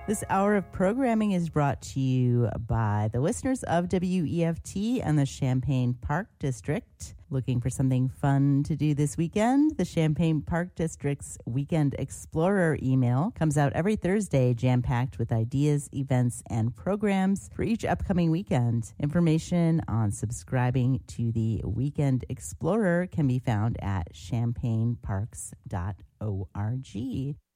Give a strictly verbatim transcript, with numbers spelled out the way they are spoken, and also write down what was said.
This hour of programming is brought to you by the listeners of W E F T and the Champaign Park District. Looking for something fun to do this weekend? The Champaign Park District's Weekend Explorer email comes out every Thursday, jam-packed with ideas, events, and programs for each upcoming weekend. Information on subscribing to the Weekend Explorer can be found at champaign parks dot org.